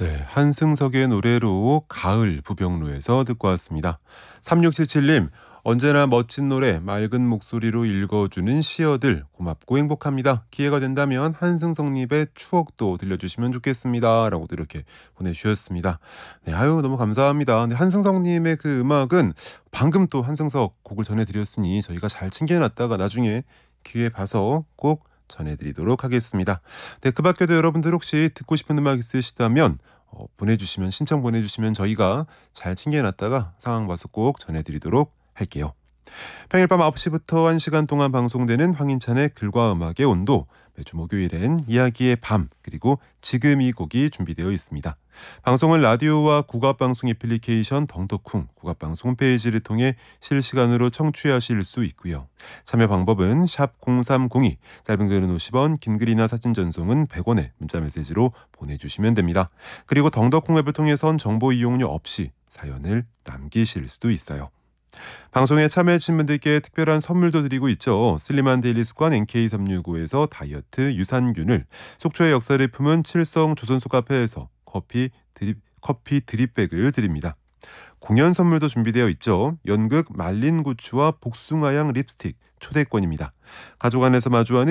네, 한승석의 노래로 가을 부병로에서 듣고 왔습니다. 3677님, 언제나 멋진 노래, 맑은 목소리로 읽어주는 시어들 고맙고 행복합니다. 기회가 된다면 한승석님의 추억도 들려주시면 좋겠습니다. 라고도 이렇게 보내주셨습니다. 네, 아유, 너무 감사합니다. 네, 한승석님의 그 음악은 방금 또 한승석 곡을 전해드렸으니 저희가 잘 챙겨놨다가 나중에 기회 봐서 꼭 전해드리도록 하겠습니다. 네, 그 밖에도 여러분들 혹시 듣고 싶은 음악 있으시다면 신청 보내주시면 저희가 잘 챙겨놨다가 상황 봐서 꼭 전해드리도록 할게요. 평일 밤 9시부터 1시간 동안 방송되는 황인찬의 글과 음악의 온도, 매주 목요일엔 이야기의 밤, 그리고 지금 이 곡이 준비되어 있습니다. 방송은 라디오와 국악방송 애플리케이션 덩덕쿵 국악방송 홈페이지를 통해 실시간으로 청취하실 수 있고요. 참여 방법은 샵 0302, 짧은 글은 50원, 긴 글이나 사진 전송은 100원의 문자메시지로 보내주시면 됩니다. 그리고 덩덕쿵 앱을 통해선 정보 이용료 없이 사연을 남기실 수도 있어요. 방송에 참여해주신 분들께 특별한 선물도 드리고 있죠. 슬림한 데일리 습관 NK365에서 다이어트 유산균을, 속초의 역사를 품은 칠성 조선소 카페에서 커피 드립백을 드립니다. 공연 선물도 준비되어 있죠. 연극 말린 고추와 복숭아향 립스틱 초대권입니다. 가족 안에서 마주하는